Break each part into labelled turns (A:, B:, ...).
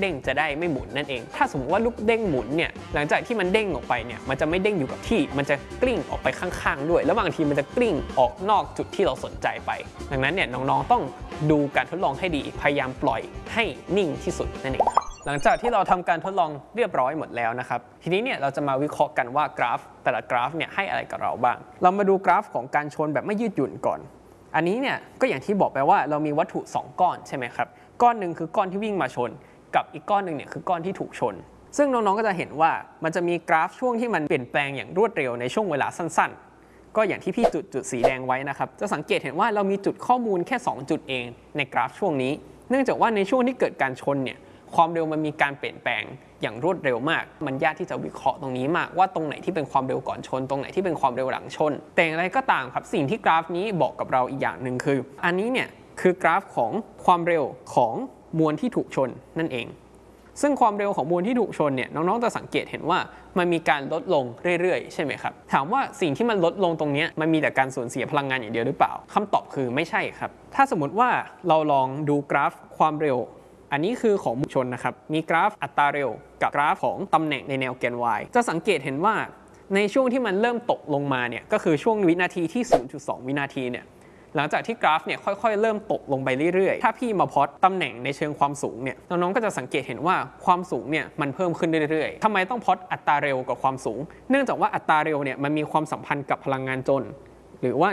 A: เด้งจะได้ไม่หมุนนั่นเองถ้าสมมติว่าลูกเด้งหมุนเนี่ยหลังจากที่มันเด้งออกไปเนี่ยมันจะไม่เด้งอยู่กับที่มันจะกลิ้งออกไปข้างๆด้วยแล้วบางทีมันจะกลิ้งออกนอกจุดที่เราสนใจไปดังนั้นเนี่ยน้องๆต้องดูการทดลองให้ดีพยายามปล่อยให้นิ่งที่สุดนั่นเองหลังจากที่เราทำการทดลองเรียบร้อยหมดแล้วนะครับทีนี้เนี่ยเราจะมาวิเคราะห์กันว่ากราฟแต่ละกราฟเนี่ยให้อะไรกับเราบ้างเรามาดูกราฟของการชนแบบไม่ยืดหยุ่นก่อนอันนี้เนี่ยก็อย่างที่บอกไปว่าเรามีวัตถุ2ก้อนใช่ไหมครับก้อนหนึ่งคือก้อนที่วิ่งมาชนกับอีกก้อนหนึ่งเนี่ยคือก้อนที่ถูกชนซึ่งน้องๆก็จะเห็นว่ามันจะมีกราฟช่วงที่มันเปลี่ยนแปลงอย่างรวดเร็วในช่วงเวลาสั้นๆก็อย่างที่พี่จุดสีแดงไว้นะครับจะสังเกตเห็นว่าเรามีจุดข้อมูลแค่2จุดเองในกราฟช่วงนี้เนื่องจากว่าในช่วงที่เกิดการชนเนี่ยความเร็วมันมีการเปลี่ยนแปลงอย่างรวดเร็วมากมันยากที่จะวิเคราะห์ตรงนี้มากว่าตรงไหนที่เป็นความเร็วก่อนชนตรงไหนที่เป็นความเร็วหลังชนแต่อย่างไรก็ตามครับสิ่งที่กราฟนี้บอกกับเราอีกอย่างหนึ่งคืออันนี้เนี่ยคือกราฟของความเร็วของมวลที่ถูกชนนั่นเองซึ่งความเร็วของมวลที่ถูกชนเนี่ยน้องๆจะสังเกตเห็นว่ามันมีการลดลงเรื่อยๆใช่ไหมครับถามว่าสิ่งที่มันลดลงตรงนี้มันมีแต่การสูญเสียพลังงานอย่างเดียวหรือเปล่าคำตอบคือไม่ใช่ครับถ้าสมมติว่าเราลองดูกราฟความเร็วอันนี้คือของมวลชนนะครับมีกราฟอัตราเร็วกับกราฟของตำแหน่งในแนวแกน y จะสังเกตเห็นว่าในช่วงที่มันเริ่มตกลงมาเนี่ยก็คือช่วงวินาทีที่ 0.2 วินาทีเนี่ยหลังจากที่กราฟเนี่ยค่อยๆเริ่มตกลงไปเรื่อยๆถ้าพี่มาพอตตำแหน่งในเชิงความสูงเนี่ยน้องๆก็จะสังเกตเห็นว่าความสูงเนี่ยมันเพิ่มขึ้นเรื่อยๆทำไมต้องพอตอัตราเร็วกับความสูงเนื่องจากว่าอัตราเร็วเนี่ยมันมีความสัมพันธ์กับพลังงานจนหรือว่า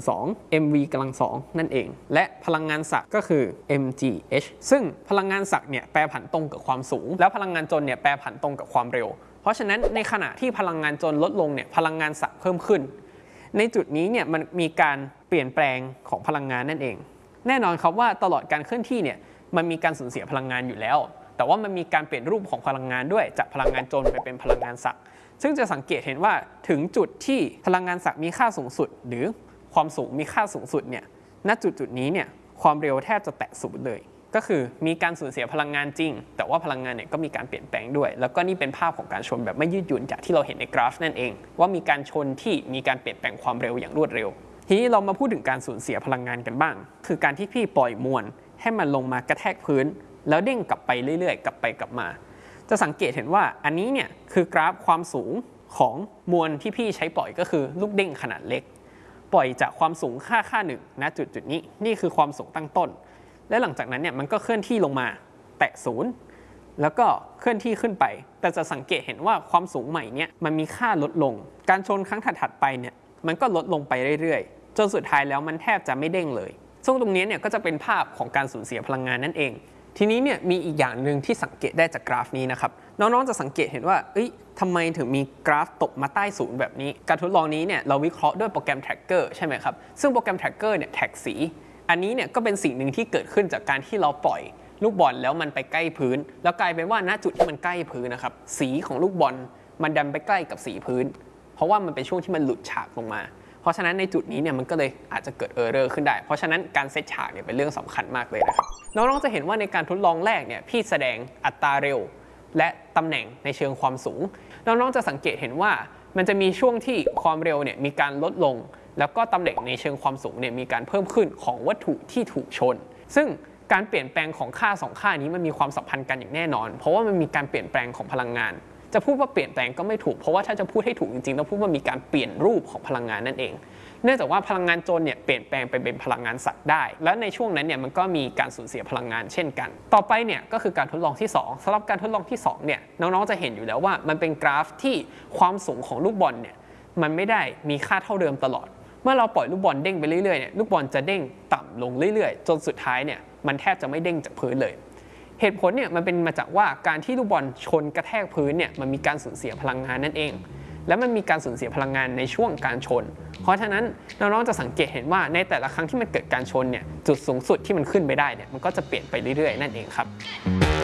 A: 1/2 mv กำลัง2นั่นเองและพลังงานศักย์ก็คือ mgh ซึ่งพลังงานศักย์เนี่ยแปรผันตรงกับความสูงแล้วพลังงานจนเนี่ยแปรผันตรงกับความเร็วเพราะฉะนั้นในขณะที่พลังงานจนลดลงเนี่ยพลังงานศักย์เพิ่มขึ้นในจุดนี้เนี่ยมันมีการเปลี่ยนแปลงของพลังงานนั่นเองแน่นอนครับว่าตลอดการเคลื่อนที่เนี่ยมันมีการสูญเสียพลังงานอยู่แล้วแต่ว่ามันมีการเปลี่ยนรูปของพลังงานด้วยจากพลังงานจนไปเป็นพลังงานศักย์ซึ่งจะสังเกตเห็นว่าถึงจุดที่พลังงานศักย์มีค่าสูงสุดหรือความสูงมีค่าสูงสุดเนี่ยณจุดนี้เนี่ยความเร็วแทบจะแตะศูนย์เลยก็คือมีการสูญเสียพลังงานจริงแต่ว่าพลังงานเนี่ยก็มีการเปลี่ยนแปลงด้วยแล้วก็นี่เป็นภาพของการชนแบบไม่ยืดหยุ่นจากที่เราเห็นในกราฟนั่นเองว่ามีการชนที่มีการเปลี่ยนแปลงความเร็วอย่างรวดเร็วทีนี้เรามาพูดถึงการสูญเสียพลังงานกันบ้างคือการที่พี่ปล่อยมวลให้มันลงมากระแทกพื้นแล้วเด้งกลับไปเรื่อยๆกลับไปกลับมาจะสังเกตเห็นว่าอันนี้เนี่ยคือกราฟความสูงของมวลที่พี่ใช้ปล่อยก็คือลูกเด้งขนาดเล็กปล่อยจากความสูงค่าหนึ่งณจุดนี้นี่คือความสูงตั้งต้นและหลังจากนั้นเนี่ยมันก็เคลื่อนที่ลงมาแตะศูนย์แล้วก็เคลื่อนที่ขึ้นไปแต่จะสังเกตเห็นว่าความสูงใหม่เนี่ยมันมีค่าลดลงการชนครั้งถัดไปเนี่ยมันก็ลดลงไปเรื่อยๆจนสุดท้ายแล้วมันแทบจะไม่เด้งเลยซึ่งตรงนี้เนี่ยก็จะเป็นภาพของการสูญเสียพลังงานนั่นเองทีนี้เนี่ยมีอีกอย่างหนึ่งที่สังเกตได้จากกราฟนี้นะครับน้องๆจะสังเกตเห็นว่าทำไมถึงมีกราฟตกมาใต้ศูนย์แบบนี้การทดลองนี้เนี่ยเราวิเคราะห์ด้วยโปรแกรม Tracker ใช่ไหมครับซึ่งโปรแกรม Tracker เนี่ยแท็กสีอันนี้เนี่ยก็เป็นสิ่งหนึ่งที่เกิดขึ้นจากการที่เราปล่อยลูกบอลแล้วมันไปใกล้พื้นแล้วกลายเป็นว่าณจุดที่มันใกล้พื้นนะครับสีของลูกบอลมันดันไปใกล้กับสีพื้นเพราะว่ามันเป็นช่วงที่มันหลุดฉากลงมาเพราะฉะนั้นในจุดนี้เนี่ยมันก็เลยอาจจะเกิดเออร์เรอร์ขึ้นได้เพราะฉะนั้นการเซตฉากเนี่ยเป็นเรื่องสำคัญมากเลยนะครับน้องๆจะเห็นว่าในการทดลองแรกเนี่ยพี่แสดงอัตราเร็วและตำแหน่งในเชิงความสูงน้องๆจะสังเกตเห็นว่ามันจะมีช่วงที่ความเร็วเนี่ยมีการลดลงแล้วก็ตำแหน่งในเชิงความสูงเนี่ยมีการเพิ่มขึ้นของวัตถุที่ถูกชนซึ่งการเปลี่ยนแปลงของค่า2ค่านี้มันมีความสัมพันธ์กันอย่างแน่นอนเพราะว่ามันมีการเปลี่ยนแปลงของพลังงานจะพูดว่าเปลี่ยนแปลงก็ไม่ถูกเพราะว่าถ้าจะพูดให้ถูกจริงๆต้องพูดว่ามีการเปลี่ยนรูปของพลังงานนั่นเองเนื่องจากว่าพลังงานจนเนี่ยเปลี่ยนแปลงไปเป็นพลังงานศักย์ได้และในช่วงนั้นเนี่ยมันก็มีการสูญเสียพลังงานเช่นกันต่อไปเนี่ยก็คือการทดลองที่2สำหรับการทดลองที่2เนี่ยน้องๆจะเห็นอยู่แล้วว่ามันเป็นกราฟที่ความสูงของลูกบอลเนี่ยมันไม่ได้มีค่าเท่าเดิมตลอดเมื่อเราปล่อยลูกบอลเด้งไปเรื่อยๆเนี่ยลูกบอลจะเด้งต่ำลงเรื่อยๆจนสุดท้ายเนี่ยมันแทบจะไม่เด้งจากพื้นเลยเหตุผลเนี่ยมันเป็นมาจากว่าการที่ลูกบอลชนกระแทกพื้นเนี่ยมันมีการสูญเสียพลังงานนั่นเองและมันมีการสูญเสียพลังงานในช่วงการชนเพราะฉะนั้นน้องๆจะสังเกตเห็นว่าในแต่ละครั้งที่มันเกิดการชนเนี่ยจุดสูงสุดที่มันขึ้นไปได้เนี่ยมันก็จะเปลี่ยนไปเรื่อยๆนั่นเองครับ